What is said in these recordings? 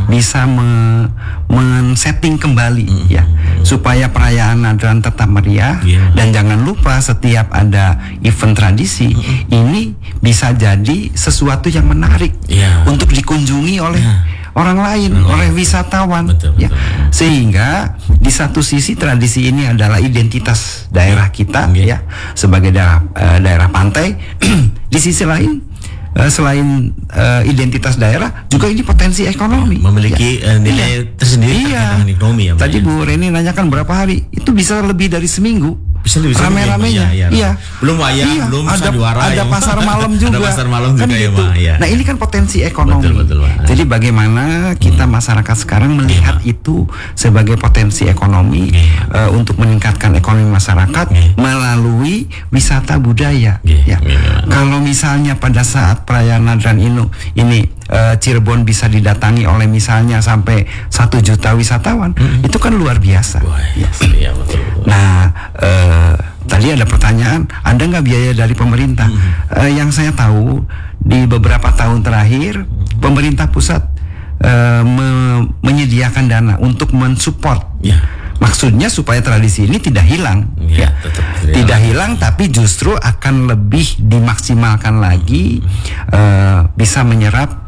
bisa men-setting kembali ya, supaya perayaan Nadran tetap meriah. Dan jangan lupa setiap ada event tradisi ini bisa jadi sesuatu yang menarik untuk dikunjungi oleh orang lain, oleh wisatawan. Betul. Sehingga di satu sisi tradisi ini adalah identitas daerah kita ya, sebagai daerah pantai. Di sisi lain selain identitas daerah juga ini potensi ekonomi, memiliki nilai tersendiri terkait ekonomi ya. Tadi Bu Reni nanyakan berapa hari, itu bisa lebih dari seminggu. Rame-ramenya, iya. Belum wayang, belum sandiwara, ada pasar malam juga. Ada pasar malam juga kan ya, gitu. Ya. Nah ini kan potensi ekonomi. Betul, jadi bagaimana kita masyarakat sekarang melihat itu sebagai potensi ekonomi untuk meningkatkan ekonomi masyarakat melalui wisata budaya. Kalau misalnya pada saat perayaan Nadran ini Cirebon bisa didatangi oleh misalnya sampai 1 juta wisatawan, itu kan luar biasa. Betul. Nah, tadi ada pertanyaan, ada nggak biaya dari pemerintah? Yang saya tahu di beberapa tahun terakhir pemerintah pusat menyediakan dana untuk mensupport. Maksudnya supaya tradisi ini tidak hilang, tidak hilang, tapi justru akan lebih dimaksimalkan lagi, bisa menyerap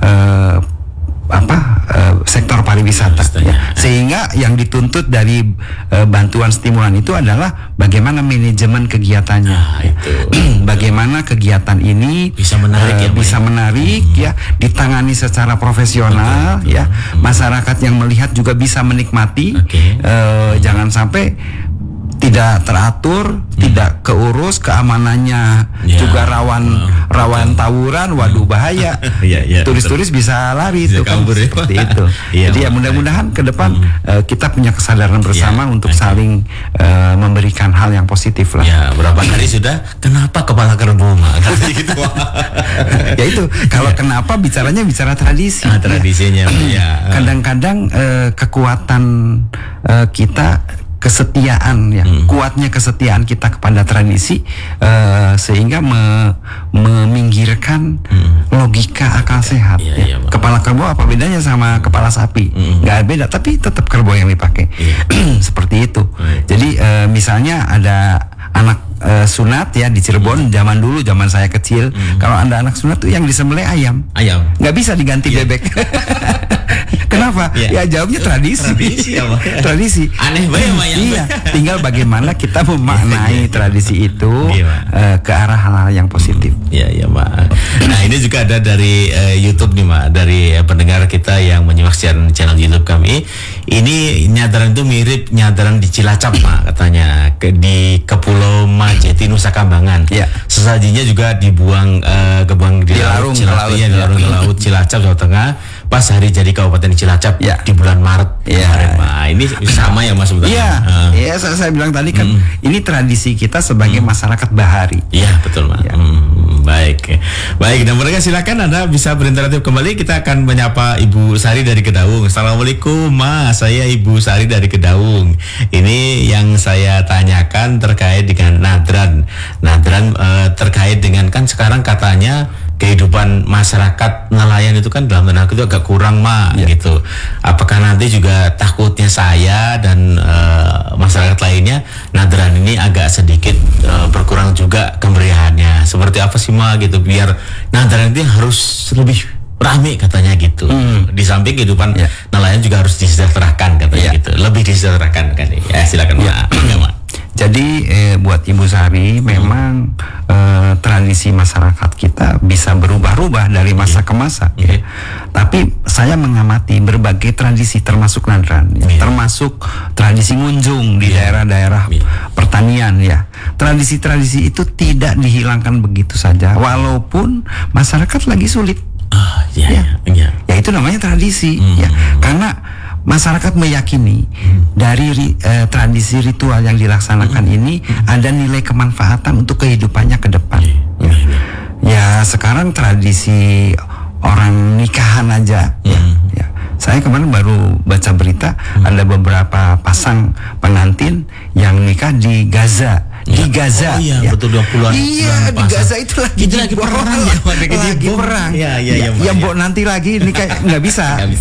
sektor pariwisata sehingga yang dituntut dari bantuan stimulan itu adalah bagaimana manajemen kegiatannya, bagaimana kegiatan ini bisa menarik, ditangani secara profesional, masyarakat yang melihat juga bisa menikmati, jangan sampai tidak teratur, tidak keurus, keamanannya juga rawan tawuran, waduh bahaya. Turis-turis bisa lari itu kan, seperti itu. Jadi mudah-mudahan ke depan kita punya kesadaran bersama untuk saling memberikan hal yang positif lah. Berapa kali sudah kenapa kepala kerbau gitu. Ya itu kalau kenapa bicara tradisi. Tradisinya. Kadang-kadang kekuatan kita, kesetiaan kuatnya kesetiaan kita kepada tradisi sehingga meminggirkan logika akal sehat. Kepala kerbau apa bedanya sama kepala sapi? Nggak beda, tapi tetap kerbau yang dipakai. Seperti itu. Jadi misalnya ada anak sunat ya di Cirebon zaman dulu, zaman saya kecil, kalau ada anak sunat tuh yang disembelih ayam, nggak bisa diganti bebek. Kenapa? Ya jawabnya tradisi. Tradisi. Aneh banget. Tinggal bagaimana kita memaknai tradisi itu ke arah hal-hal yang positif. Iya, Mak. Nah, ini juga ada dari YouTube nih, Mak, dari pendengar kita yang menyimak channel YouTube kami. Ini nyadaran itu mirip nyadaran di Cilacap, Mak, katanya, di Kepulauan Majeti, Nusa Kambangan. Sesajinya juga dibuang kebuang di laut Cilacap, Jawa Tengah. Pas hari jadi Kabupaten Cilacap di bulan Maret kemarin, Pak. Ini sama ya, Mas, sebetulnya. Saya bilang tadi kan ini tradisi kita sebagai masyarakat bahari. Iya, betul, Pak. Baik, dan mereka silakan Anda bisa berinteraktif kembali. Kita akan menyapa Ibu Sari dari Kedaung. Assalamualaikum, Mas. Saya Ibu Sari dari Kedaung. Ini yang saya tanyakan terkait dengan Nadran terkait dengan kan sekarang katanya kehidupan masyarakat nelayan itu kan dalam tanda kutip agak kurang, Mak, gitu. Apakah nanti juga takutnya saya dan masyarakat lainnya Nadran ini agak sedikit berkurang juga kemeriahannya? Seperti apa sih, Mak, gitu, biar Nadran ini harus lebih rame katanya gitu. Di samping kehidupan nelayan juga harus disejahterakan katanya gitu. Lebih disejahterakan kan. Silakan, Mak. Jadi buat Ibu Sari memang tradisi masyarakat kita bisa berubah-ubah dari masa ke masa. Tapi saya mengamati berbagai tradisi termasuk Nadran, termasuk tradisi ngunjung di daerah-daerah pertanian ya. Tradisi-tradisi itu tidak dihilangkan begitu saja, walaupun masyarakat lagi sulit. Ya itu namanya tradisi karena masyarakat meyakini dari tradisi ritual yang dilaksanakan ini ada nilai kemanfaatan untuk kehidupannya ke depan. Ya sekarang tradisi orang nikahan aja. Saya kemarin baru baca berita ada beberapa pasang pengantin yang nikah di Gaza. Di Gaza. Betul, 20-an. Di Gaza itu lagi perang ya. Lagi perang. Ya mbok nanti lagi nikah nggak bisa.